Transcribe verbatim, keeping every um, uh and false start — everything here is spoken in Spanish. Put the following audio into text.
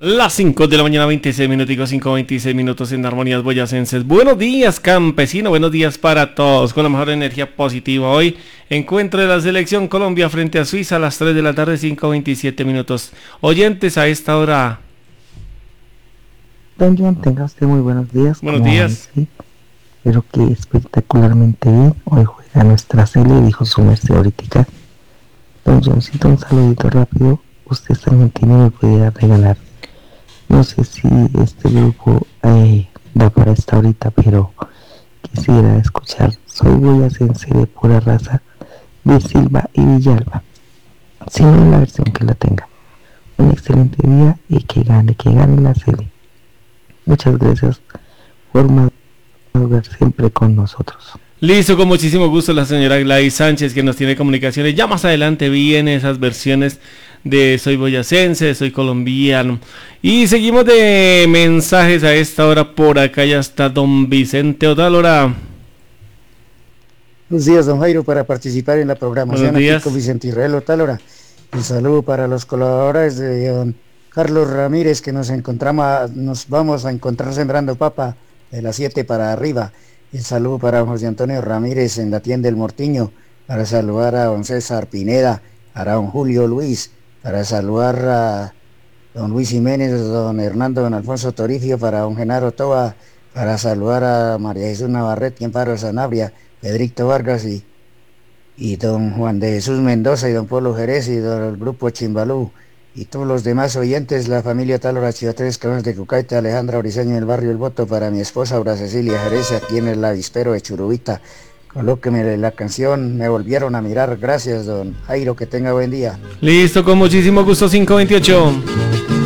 Las cinco de la mañana, veintiséis minutos, cinco veintiséis minutos en Armonías Boyacenses. Buenos días, campesino, buenos días para todos, con la mejor energía positiva. Hoy, encuentro de la selección Colombia frente a Suiza a las tres de la tarde, cinco veintisiete minutos. Oyentes a esta hora. Don John, tenga usted muy buenos días. Buenos días. Hoy, sí, espero que espectacularmente bien. Hoy juega nuestra serie, dijo su merced ahorita. Don Johncito, un saludito rápido. Usted es argentino y me pudiera regalar. No sé si este grupo eh, va para esta ahorita, pero quisiera escuchar Soy Boyacense de pura raza de Silva y Villalba. Si no, la versión que la tenga. Un excelente día y que gane, que gane la serie. Muchas gracias por madurar siempre con nosotros. Listo, con muchísimo gusto la señora Gladys Sánchez, que nos tiene comunicaciones. Ya más adelante vienen esas versiones de Soy Boyacense, Soy Colombiano. Y seguimos de mensajes a esta hora. Por acá ya está don Vicente Otálora. Buenos días, don Jairo, para participar en la programación. Buenos días. Aquí con Vicente Israel Otálora. Un saludo para los colaboradores de don Carlos Ramírez, que nos encontramos, nos vamos a encontrar sembrando papa de las siete para arriba. Un saludo para José Antonio Ramírez en la tienda del Mortiño, para saludar a don César Pineda, para don Julio Luis, para saludar a don Luis Jiménez, don Hernando, don Alfonso Torifio, para don Genaro Toa, para saludar a María Jesús Navarrete, Amparo Sanabria, Pedrito Vargas y, y don Juan de Jesús Mendoza y don Pablo Jerez y don el grupo Chimbalú y todos los demás oyentes, la familia Tálora Chivatres, Cabanas de Cucaita, Alejandra Oriseño del barrio El Voto, para mi esposa Aura Cecilia Jerez, aquí en el avispero de Churubita. Colóqueme la canción, me volvieron a mirar. Gracias, don Jairo, que tenga buen día. Listo, con muchísimo gusto, cinco veintiocho.